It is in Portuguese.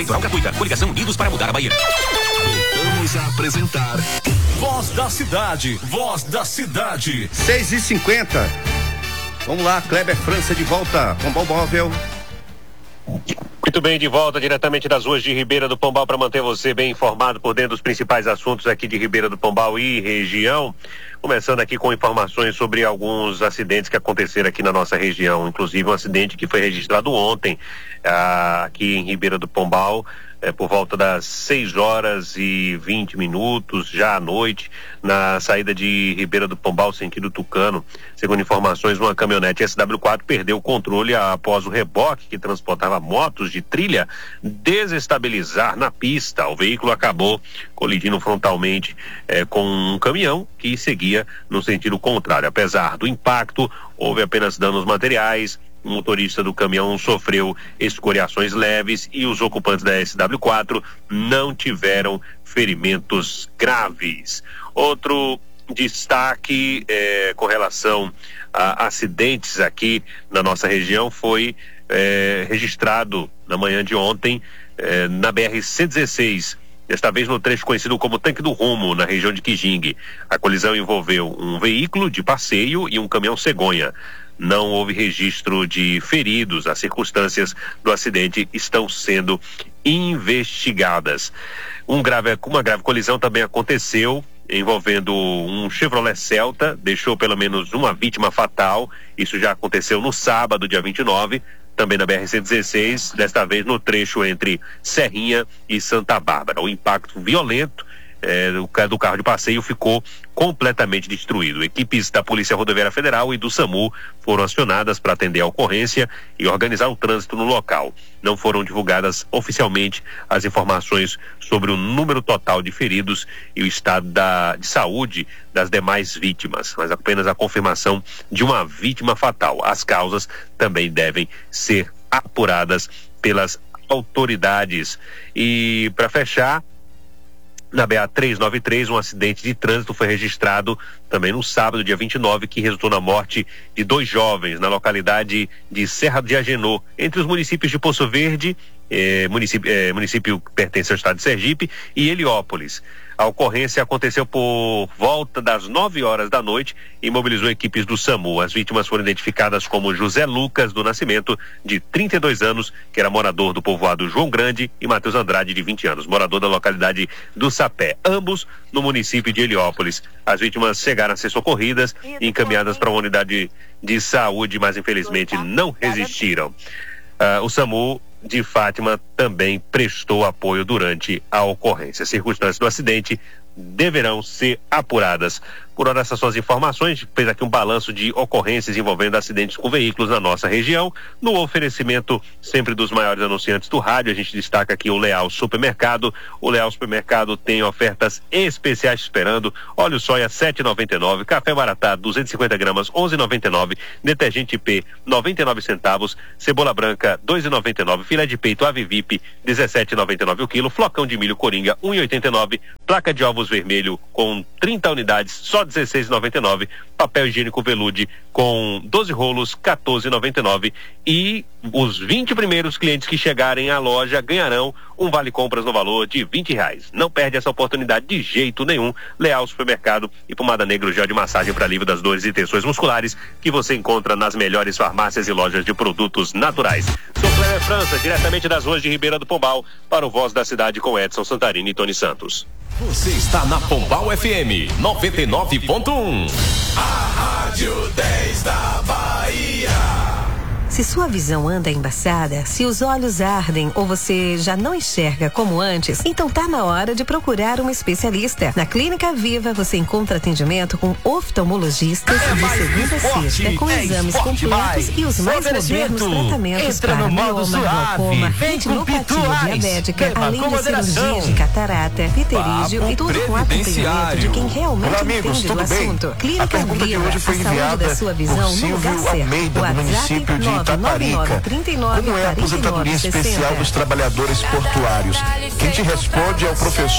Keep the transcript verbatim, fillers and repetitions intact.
Eleitoral gratuita. Coligação Unidos para mudar a Bahia. Voltamos a apresentar Voz da Cidade. Voz da Cidade. seis e cinquenta. Vamos lá, Kleber França de volta. Pombal Móvel. Muito bem, de volta diretamente das ruas de Ribeira do Pombal para manter você bem informado por dentro dos principais assuntos aqui de Ribeira do Pombal e região. Começando aqui com informações sobre alguns acidentes que aconteceram aqui na nossa região, inclusive um acidente que foi registrado ontem ah, aqui em Ribeira do Pombal, eh, por volta das seis horas e vinte minutos, já à noite, na saída de Ribeira do Pombal, sentido Tucano. Segundo informações, uma caminhonete S W quatro perdeu o controle após o reboque que transportava motos de trilha desestabilizar na pista. O veículo acabou colidindo frontalmente eh, com um caminhão que seguia no sentido contrário. Apesar do impacto, houve apenas danos materiais. O motorista do caminhão sofreu escoriações leves e os ocupantes da S W quatro não tiveram ferimentos graves. Outro destaque eh, com relação a acidentes aqui na nossa região foi eh, registrado na manhã de ontem eh, na B R cento e dezesseis. Desta vez no trecho conhecido como Tanque do Rumo, na região de Quijingue. A colisão envolveu um veículo de passeio e um caminhão cegonha. Não houve registro de feridos. As circunstâncias do acidente estão sendo investigadas. Um grave, uma grave colisão também aconteceu envolvendo um Chevrolet Celta, deixou pelo menos uma vítima fatal. Isso já aconteceu no sábado, dia vinte e nove, também na B R cento e dezesseis, desta vez no trecho entre Serrinha e Santa Bárbara. O impacto violento eh, do, do carro de passeio ficou completamente destruído. Equipes da Polícia Rodoviária Federal e do SAMU foram acionadas para atender a ocorrência e organizar o trânsito no local. Não foram divulgadas oficialmente as informações sobre o número total de feridos e o estado da, de saúde das demais vítimas, mas apenas a confirmação de uma vítima fatal. As causas também devem ser apuradas pelas autoridades. E para fechar, na B A trezentos e noventa e três, um acidente de trânsito foi registrado também no sábado, dia vinte e nove, que resultou na morte de dois jovens na localidade de Serra de Agenor, entre os municípios de Poço Verde, eh, município, eh, município que pertence ao estado de Sergipe, e Heliópolis. A ocorrência aconteceu por volta das nove horas da noite e mobilizou equipes do SAMU. As vítimas foram identificadas como José Lucas do Nascimento, de trinta e dois anos, que era morador do povoado João Grande, e Matheus Andrade, de vinte anos, morador da localidade do Sapé, ambos no município de Heliópolis. As vítimas chegaram a ser socorridas e encaminhadas para uma unidade de saúde, mas infelizmente não resistiram. Uh, o SAMU de Fátima também prestou apoio durante a ocorrência. As circunstâncias do acidente deverão ser apuradas. Por hora, essas são as informações. Fez aqui um balanço de ocorrências envolvendo acidentes com veículos na nossa região. No oferecimento sempre dos maiores anunciantes do rádio, a gente destaca aqui o Leal Supermercado. O Leal Supermercado tem ofertas especiais esperando. Óleo soia sete reais e noventa e nove, café Maratá duzentos e cinquenta gramas onze reais e noventa e nove, detergente P noventa e nove centavos, cebola branca dois reais e noventa e nove, filé de peito Avivip dezessete reais e noventa e nove o quilo, flocão de milho Coringa um real e oitenta e nove, placa de ovos vermelho com trinta unidades só dezesseis reais e noventa e nove, papel higiênico Velude com doze rolos quatorze reais e noventa e nove, e os vinte primeiros clientes que chegarem à loja ganharão um vale compras no valor de vinte reais. Não perde essa oportunidade de jeito nenhum. Leal Supermercado e Pomada Negra, gel de massagem para alívio das dores e tensões musculares, que você encontra nas melhores farmácias e lojas de produtos naturais. Sou Cléber França, diretamente das ruas de Ribeira do Pombal, para o Voz da Cidade com Edson Santarini e Tony Santos. Você está na Pombal F M noventa e nove ponto um. A Rádio dez da Bahia. Se sua visão anda embaçada, se os olhos ardem ou você já não enxerga como antes, então tá na hora de procurar um especialista. Na Clínica Viva você encontra atendimento com oftalmologistas é de segunda a sexta, com é exames completos mais. E os mais modernos tratamentos para mioma, glaucoma, retinopatia diabética, além de cirurgia de catarata, pterígio e tudo com acompanhamento de quem realmente Olá, amigos, entende do assunto. Bem? Clínica Viva, a saúde da sua visão no lugar certo. WhatsApp Itaparica. Como é a aposentadoria especial dos trabalhadores portuários? Quem te responde é o professor